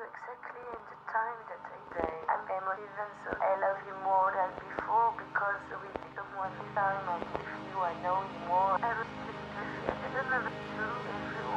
exactly in the time that I say. I'm emotive and so I love you more than before because with someone this time I'm with you, I know you more. Everything I don't know, everyone.